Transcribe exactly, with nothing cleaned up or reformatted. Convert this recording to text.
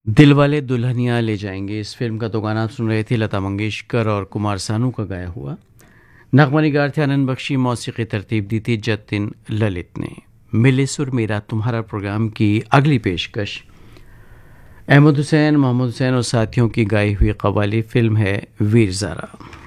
दिलवाले दुल्हनिया ले जाएंगे, इस फिल्म का तो गाना आप सुन रहे थे लता मंगेशकर और कुमार सानू का गाया हुआ। नगमा निगार थे आनंद बख्शी, मौसीकी तरतीब दी थी जतिन ललित ने। मिले सुर मेरा तुम्हारा प्रोग्राम की अगली पेशकश अहमद हुसैन, मोहम्मद हुसैन और साथियों की गाई हुई कव्वाली, फिल्म है वीर ज़ारा।